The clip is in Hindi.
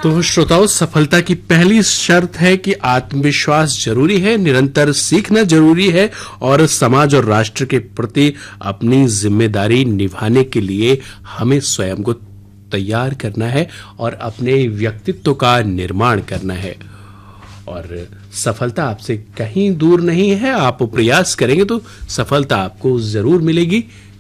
तो श्रोताओं, सफलता की पहली शर्त है कि आत्मविश्वास जरूरी है, निरंतर सीखना जरूरी है और समाज और राष्ट्र के प्रति अपनी जिम्मेदारी निभाने के लिए हमें स्वयं को तैयार करना है और अपने व्यक्तित्व का निर्माण करना है। और सफलता आपसे कहीं दूर नहीं है, आप प्रयास करेंगे तो सफलता आपको जरूर मिलेगी।